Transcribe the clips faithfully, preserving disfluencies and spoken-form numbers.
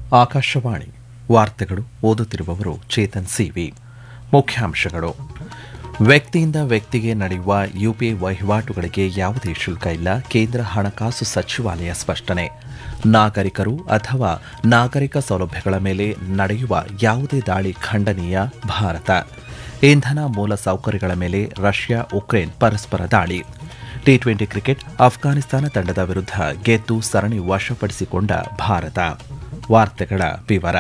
ಆಕಾಶವಾಣಿ ವಾರ್ತೆಗಳು ಓದುತ್ತಿರುವವರು ಚೇತನ್ ಸಿವಿ. ಮುಖ್ಯಾಂಶಗಳು: ವ್ಯಕ್ತಿಯಿಂದ ವ್ಯಕ್ತಿಗೆ ನಡೆಯುವ ಯುಪಿಐ ವಹಿವಾಟುಗಳಿಗೆ ಯಾವುದೇ ಶುಲ್ಕ ಇಲ್ಲ, ಕೇಂದ್ರ ಹಣಕಾಸು ಸಚಿವಾಲಯ ಸ್ಪಷ್ಟನೆ. ನಾಗರಿಕರು ಅಥವಾ ನಾಗರಿಕ ಸೌಲಭ್ಯಗಳ ಮೇಲೆ ನಡೆಯುವ ಯಾವುದೇ ದಾಳಿ ಖಂಡನೀಯ, ಭಾರತ. ಇಂಧನ ಮೂಲ ಸೌಕರ್ಯಗಳ ಮೇಲೆ ರಷ್ಯಾ ಉಕ್ರೇನ್ ಪರಸ್ಪರ ದಾಳಿ. ಟಿ ಟ್ವೆಂಟಿ ಕ್ರಿಕೆಟ್ ಅಫ್ಘಾನಿಸ್ತಾನ ತಂಡದ ವಿರುದ್ಧ ಗೆದ್ದು ಸರಣಿ ವಶಪಡಿಸಿಕೊಂಡ ಭಾರತ. ವಾರ್ತೆಗಳ ವಿವರ.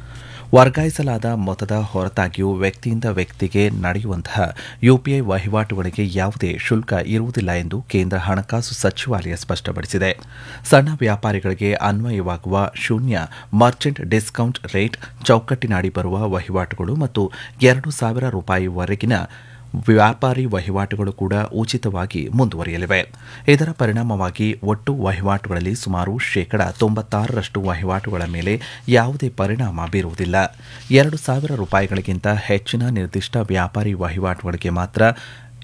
ವರ್ಗಾಯಿಸಲಾದ ಮೊತ್ತದ ಹೊರತಾಗಿಯೂ ವ್ಯಕ್ತಿಯಿಂದ ವ್ಯಕ್ತಿಗೆ ನಡೆಯುವಂತಹ ಯುಪಿಐ ವಹಿವಾಟುಗಳಿಗೆ ಯಾವುದೇ ಶುಲ್ಕ ಇರುವುದಿಲ್ಲ ಎಂದು ಕೇಂದ್ರ ಹಣಕಾಸು ಸಚಿವಾಲಯ ಸ್ಪಷ್ಟಪಡಿಸಿದೆ. ಸಣ್ಣ ವ್ಯಾಪಾರಿಗಳಿಗೆ ಅನ್ವಯವಾಗುವ ಶೂನ್ಯ ಮರ್ಚೆಂಟ್ ಡಿಸ್ಕೌಂಟ್ ರೇಟ್ ಚೌಕಟ್ಟಿನಡಿ ಬರುವ ವಹಿವಾಟುಗಳು ಮತ್ತು ಎರಡು ಸಾವಿರ ರೂಪಾಯಿವರೆಗಿನ ವ್ಯಾಪಾರಿ ವಹಿವಾಟುಗಳು ಕೂಡ ಉಚಿತವಾಗಿ ಮುಂದುವರಿಯಲಿವೆ. ಇದರ ಪರಿಣಾಮವಾಗಿ ಒಟ್ಟು ವಹಿವಾಟುಗಳಲ್ಲಿ ಸುಮಾರು ಶೇಕಡಾ ತೊಂಬತ್ತಾರರಷ್ಟು ವಹಿವಾಟುಗಳ ಮೇಲೆ ಯಾವುದೇ ಪರಿಣಾಮ ಬೀರುವುದಿಲ್ಲ. ಎರಡು ಸಾವಿರ ರೂಪಾಯಿಗಳಿಗಿಂತ ಹೆಚ್ಚಿನ ನಿರ್ದಿಷ್ಟ ವ್ಯಾಪಾರಿ ವಹಿವಾಟುಗಳಿಗೆ ಮಾತ್ರ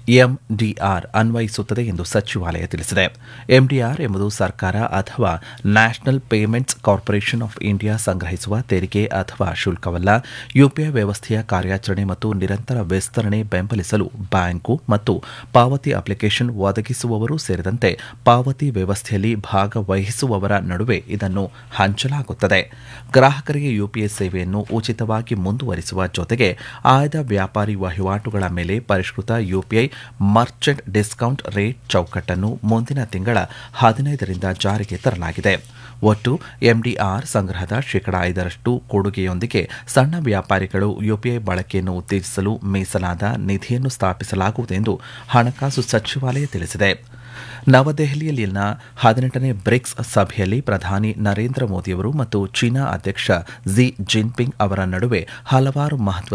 ಎಂಡಿಆರ್ ಅನ್ವಯಿಸುತ್ತದೆ ಎಂದು ಸಚಿವಾಲಯ ತಿಳಿಸಿದೆ. ಎಂಡಿಆರ್ ಎಂಬುದು ಸರ್ಕಾರ ಅಥವಾ national payments corporation of India ಸಂಗ್ರಹಿಸುವ ತೆರಿಗೆ ಅಥವಾ ಶುಲ್ಕವಲ್ಲ. ಯುಪಿಐ ವ್ಯವಸ್ಥೆಯ ಕಾರ್ಯಾಚರಣೆ ಮತ್ತು ನಿರಂತರ ವಿಸ್ತರಣೆ ಬೆಂಬಲಿಸಲು ಬ್ಯಾಂಕು ಮತ್ತು ಪಾವತಿ ಅಪ್ಲಿಕೇಶನ್ ಒದಗಿಸುವವರು ಸೇರಿದಂತೆ ಪಾವತಿ ವ್ಯವಸ್ಥೆಯಲ್ಲಿ ಭಾಗವಹಿಸುವವರ ನಡುವೆ ಇದನ್ನು ಹಂಚಲಾಗುತ್ತದೆ. ಗ್ರಾಹಕರಿಗೆ ಯುಪಿಐ ಸೇವೆಯನ್ನು ಉಚಿತವಾಗಿ ಮುಂದುವರಿಸುವ ಜೊತೆಗೆ ಆಯ್ದ ವ್ಯಾಪಾರಿ ವಹಿವಾಟುಗಳ ಮೇಲೆ ಪರಿಷ್ಕೃತ ಯುಪಿಐ ಮರ್ಚೆಂಟ್ ಡಿಸ್ಕೌಂಟ್ ರೇಟ್ ಚೌಕಟ್ಟನ್ನು ಮುಂದಿನ ತಿಂಗಳ ಹದಿನೈದರಿಂದ ಜಾರಿಗೆ ತರಲಾಗಿದೆ. ಒಟ್ಟು ಎಂಡಿಆರ್ ಸಂಗ್ರಹದ ಶೇಕಡಾ ಐದರಷ್ಟು ಕೊಡುಗೆಯೊಂದಿಗೆ ಸಣ್ಣ ವ್ಯಾಪಾರಿಗಳು ಯುಪಿಐ ಬಳಕೆಯನ್ನು ಉತ್ತೇಜಿಸಲು ಮೀಸಲಾದ ನಿಧಿಯನ್ನು ಸ್ಥಾಪಿಸಲಾಗುವುದು ಎಂದು ಹಣಕಾಸು ಸಚಿವಾಲಯ ತಿಳಿಸಿದೆ. ನವದೆಹಲಿಯಲ್ಲಿನ ಹದಿನೆಂಟನೇ ಬ್ರಿಕ್ಸ್ ಸಭೆಯಲ್ಲಿ ಪ್ರಧಾನಿ ನರೇಂದ್ರ ಮೋದಿಯವರು ಮತ್ತು ಚೀನಾ ಅಧ್ಯಕ್ಷ ಕ್ಷಿ ಜಿನ್ಪಿಂಗ್ ಅವರ ನಡುವೆ ಹಲವಾರು ಮಹತ್ವದ